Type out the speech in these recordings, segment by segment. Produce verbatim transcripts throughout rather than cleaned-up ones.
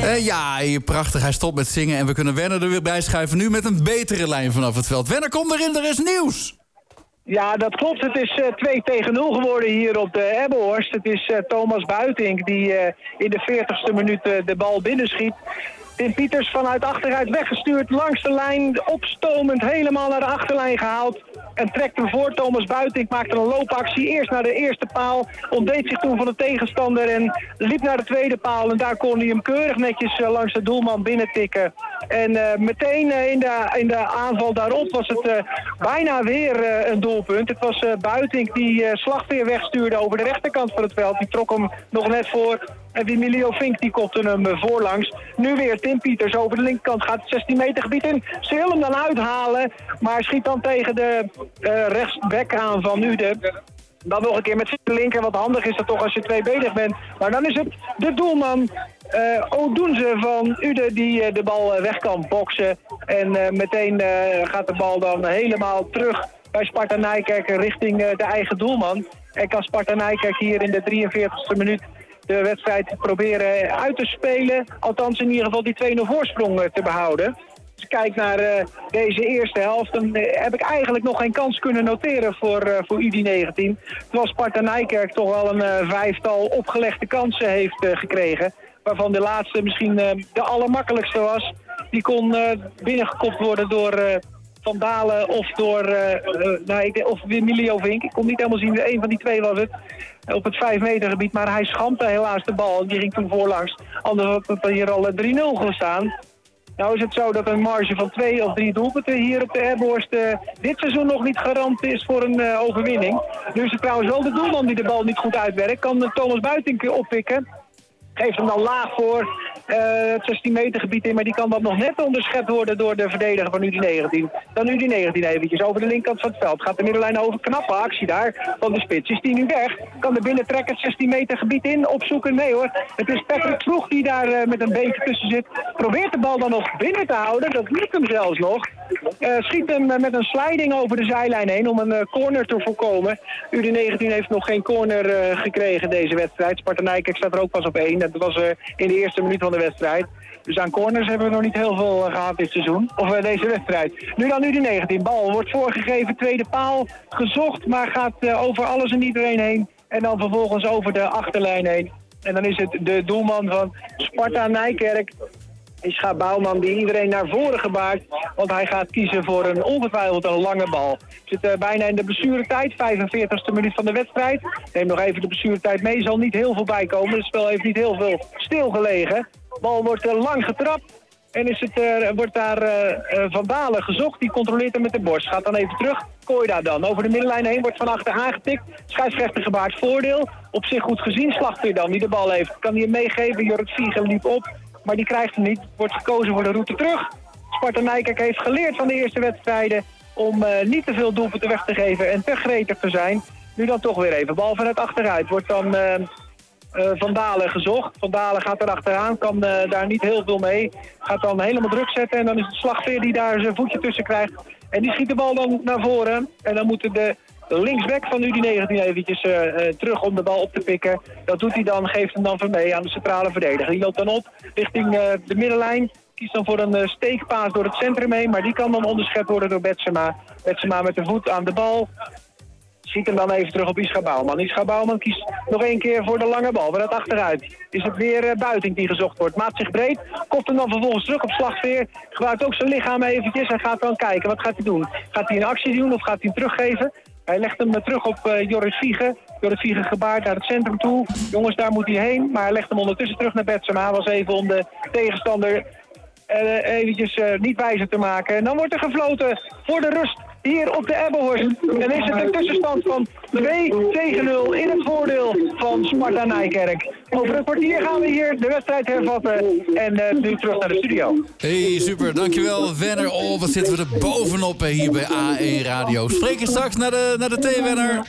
Uh, ja, prachtig. Hij stopt met zingen en we kunnen Werner er weer bij schuiven. Nu met een betere lijn vanaf het veld. Werner, kom erin, er is nieuws. Ja, dat klopt. Het is uh, twee tegen nul geworden hier op de Ebbenhorst. Het is uh, Thomas Buitink die uh, in de veertigste minuut uh, de bal binnenschiet. Tim Pieters vanuit achteruit weggestuurd, langs de lijn, opstomend helemaal naar de achterlijn gehaald. En trekt hem voor. Thomas Buitink maakte een loopactie. Eerst naar de eerste paal, ontdeed zich toen van de tegenstander en liep naar de tweede paal. En daar kon hij hem keurig netjes uh, langs de doelman binnentikken. En uh, meteen uh, in, de, in de aanval daarop was het uh, bijna weer uh, een doelpunt. Het was uh, Buitink die uh, Slagveer wegstuurde over de rechterkant van het veld. Die trok hem nog net voor. En Emilio Vink die kopte hem uh, voorlangs. Nu weer Tim Pieters over de linkerkant gaat het zestien meter gebied in. Ze wil hem dan uithalen, maar schiet dan tegen de uh, rechtsback aan van Ude. Dan nog een keer met zijn linker, wat handig is dat toch als je tweebenig bent. Maar dan is het de doelman uh, Odoenze van Ude die uh, de bal uh, weg kan boksen. En uh, meteen uh, gaat de bal dan helemaal terug bij Sparta Nijkerk richting uh, de eigen doelman. En kan Sparta Nijkerk hier in de drieënveertigste minuut de wedstrijd proberen uit te spelen. Althans in ieder geval die twee nul voorsprong uh, te behouden. Als ik kijk naar uh, deze eerste helft, dan uh, heb ik eigenlijk nog geen kans kunnen noteren voor, uh, voor U D negentien. Terwijl Sparta Nijkerk toch wel een uh, vijftal opgelegde kansen heeft uh, gekregen. Waarvan de laatste misschien uh, de allermakkelijkste was. Die kon uh, binnengekopt worden door uh, Van Dalen of door uh, uh, nou, ik, of Emilio Vink. Ik kon niet helemaal zien, een van die twee was het. Op het vijf meter gebied, maar hij schampte helaas de bal. Die ging toen voorlangs. Anders had het hier al drie nul gestaan. Nou is het zo dat een marge van twee of drie doelpunten hier op de Ebbenhorst uh, dit seizoen nog niet garant is voor een uh, overwinning. Nu is het trouwens wel de doelman die de bal niet goed uitwerkt. Kan uh, Thomas Buitink oppikken. Geeft hem dan laag voor uh, het zestien meter gebied in, maar die kan dan nog net onderschept worden door de verdediger van U D negentien. Dan U D negentien eventjes over de linkerkant van het veld. Gaat de middenlijn over, knappe actie daar van de spits. Is die nu weg? Kan de binnentrekker het zestien meter gebied in opzoeken? Nee hoor, het is Patrick Vroeg die daar uh, met een beentje tussen zit. Probeert de bal dan nog binnen te houden, dat lukt hem zelfs nog. Uh, schiet hem uh, met een sliding over de zijlijn heen om een uh, corner te voorkomen. U D negentien heeft nog geen corner uh, gekregen deze wedstrijd. Sparta Nijkerk staat er ook pas op één. Dat was uh, in de eerste minuut van de wedstrijd. Dus aan corners hebben we nog niet heel veel uh, gehad dit seizoen. Of uh, deze wedstrijd. Nu dan U D negentien. Bal wordt voorgegeven. Tweede paal gezocht. Maar gaat uh, over alles en iedereen heen. En dan vervolgens over de achterlijn heen. En dan is het de doelman van Sparta Nijkerk. Ischa Bouwman die iedereen naar voren gebaart. Want hij gaat kiezen voor een ongetwijfeld een lange bal. We zitten uh, bijna in de blessuretijd. vijfenveertigste minuut van de wedstrijd. Neem nog even de blessuretijd mee. Zal niet heel veel bijkomen. Het spel heeft niet heel veel stilgelegen. De bal wordt uh, lang getrapt. En is het, uh, wordt daar uh, uh, Van Dalen gezocht. Die controleert hem met de borst. Gaat dan even terug. Koida dan. Over de middenlijn heen. Wordt van achter aangetikt. Scheidsrechter gebaard voordeel. Op zich goed gezien. Slagveer dan die de bal heeft. Kan hij hem meegeven. Jorrit Vliegen liep op. Maar die krijgt hem niet. Wordt gekozen voor de route terug. Sparta Nijkerk heeft geleerd van de eerste wedstrijden om uh, niet te veel doelpunten weg te geven en te gretig te zijn. Nu dan toch weer even. Bal vanuit achteruit. Wordt dan uh, uh, Van Dalen gezocht. Van Dalen gaat er achteraan. Kan uh, daar niet heel veel mee. Gaat dan helemaal druk zetten. En dan is het Slagveer die daar zijn voetje tussen krijgt. En die schiet de bal dan naar voren. En dan moeten de... De linksback van U D negentien eventjes uh, uh, terug om de bal op te pikken. Dat doet hij dan, geeft hem dan van mee aan de centrale verdediger. Die loopt dan op richting uh, de middenlijn. Kiest dan voor een uh, steekpaas door het centrum heen. Maar die kan dan onderschept worden door Betsema. Betsema met de voet aan de bal. Ziet hem dan even terug op Ischa Bouwman. Ischa Bouwman kiest nog één keer voor de lange bal. Vanuit achteruit is het weer uh, Buitink die gezocht wordt. Maakt zich breed. Kopt hem dan vervolgens terug op Slagveer. Gebruikt ook zijn lichaam eventjes. En gaat dan kijken. Wat gaat hij doen? Gaat hij een actie doen of gaat hij hem teruggeven? Hij legt hem terug op uh, Jorrit Vliegen. Jorrit Vliegen gebaard naar het centrum toe. Jongens, daar moet hij heen. Maar hij legt hem ondertussen terug naar Betsema. Hij was even om de tegenstander uh, eventjes uh, niet wijzer te maken. En dan wordt er gefloten voor de rust hier op de Ebbenhorst. En is het een tussenstand van twee tegen nul in het voordeel van Sparta Nijkerk. Over een kwartier gaan we hier de wedstrijd hervatten. En uh, nu terug naar de studio. Hey, super. Dankjewel, Werner. Oh, wat zitten we er bovenop hè, hier bij A één Radio. Spreek je straks naar de, naar de thee, Werner?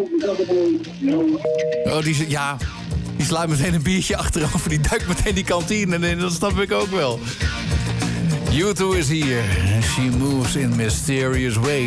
Oh, die, ja, die sluit meteen een biertje achterover. Die duikt meteen die kantine in. Dat snap ik ook wel. U twee is hier. She moves in mysterious ways.